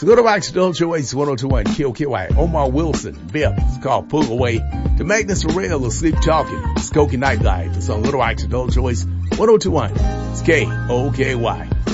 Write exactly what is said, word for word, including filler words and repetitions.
So go to Wax Adult Choice one oh two one K O K Y. Omar Wilson, Biff. It's called Pull Away. To Magnus Rail of Sleep Talking. Skokie Nightlife. It's on Little Wax Adult Choice one oh two one. It's K O K Y.